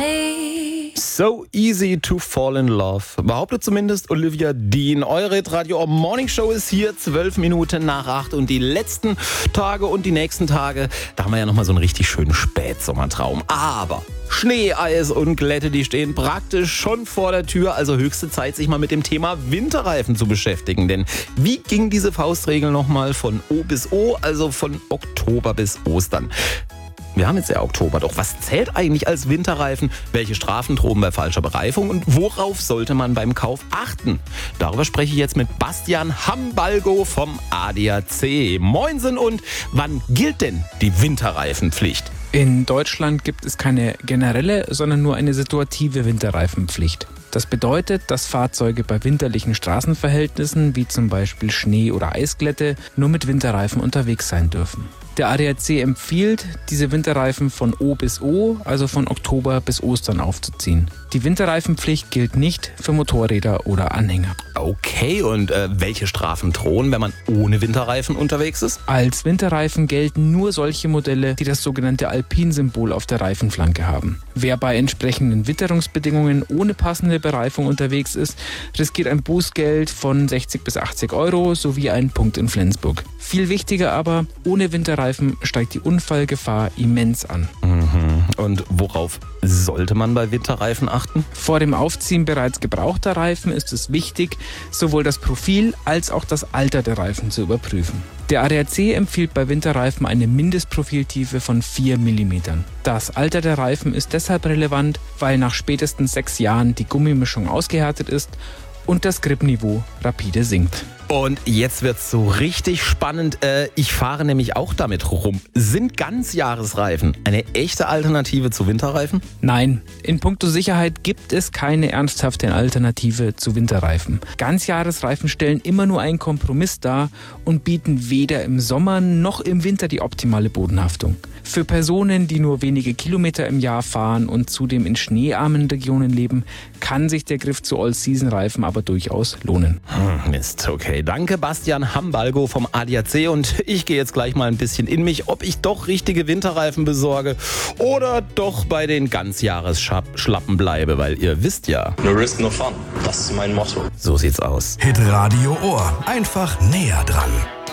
So easy to fall in love, behauptet zumindest Olivia Dean. Eure Radio Morning Show ist hier 12 Minuten nach 8 und die letzten Tage und die nächsten Tage, da haben wir ja nochmal so einen richtig schönen Spätsommertraum. Aber Schnee, Eis und Glätte, die stehen praktisch schon vor der Tür, also höchste Zeit, sich mal mit dem Thema Winterreifen zu beschäftigen. Denn wie ging diese Faustregel nochmal von O bis O, also von Oktober bis Ostern? Wir haben jetzt ja Oktober, doch was zählt eigentlich als Winterreifen? Welche Strafen drohen bei falscher Bereifung und worauf sollte man beim Kauf achten? Darüber spreche ich jetzt mit Bastian Hambalgo vom ADAC. Moinsen, und wann gilt denn die Winterreifenpflicht? In Deutschland gibt es keine generelle, sondern nur eine situative Winterreifenpflicht. Das bedeutet, dass Fahrzeuge bei winterlichen Straßenverhältnissen, wie zum Beispiel Schnee oder Eisglätte, nur mit Winterreifen unterwegs sein dürfen. Der ADAC empfiehlt, diese Winterreifen von O bis O, also von Oktober bis Ostern aufzuziehen. Die Winterreifenpflicht gilt nicht für Motorräder oder Anhänger. Okay, und welche Strafen drohen, wenn man ohne Winterreifen unterwegs ist? Als Winterreifen gelten nur solche Modelle, die das sogenannte Alpin-Symbol auf der Reifenflanke haben. Wer bei entsprechenden Witterungsbedingungen ohne passende Bereifung unterwegs ist, riskiert ein Bußgeld von 60 bis 80 Euro sowie einen Punkt in Flensburg. Viel wichtiger aber, ohne Winterreifen steigt die Unfallgefahr immens an. Und worauf sollte man bei Winterreifen achten? Vor dem Aufziehen bereits gebrauchter Reifen ist es wichtig, sowohl das Profil als auch das Alter der Reifen zu überprüfen. Der ADAC empfiehlt bei Winterreifen eine Mindestprofiltiefe von 4 mm. Das Alter der Reifen ist deshalb relevant, weil nach spätestens 6 Jahren die Gummimischung ausgehärtet ist und das Gripniveau rapide sinkt. Und jetzt wird's so richtig spannend. Ich fahre nämlich auch damit rum. Sind Ganzjahresreifen eine echte Alternative zu Winterreifen? Nein, in puncto Sicherheit gibt es keine ernsthafte Alternative zu Winterreifen. Ganzjahresreifen stellen immer nur einen Kompromiss dar und bieten weder im Sommer noch im Winter die optimale Bodenhaftung. Für Personen, die nur wenige Kilometer im Jahr fahren und zudem in schneearmen Regionen leben, kann sich der Griff zu All-Season-Reifen aber durchaus lohnen. Mist, okay. Danke, Bastian Hambalgo vom ADAC, und ich gehe jetzt gleich mal ein bisschen in mich, ob ich doch richtige Winterreifen besorge oder doch bei den Ganzjahresschlappen bleibe, weil ihr wisst ja... No risk, no fun. Das ist mein Motto. So sieht's aus. Hitradio Ohr. Einfach näher dran.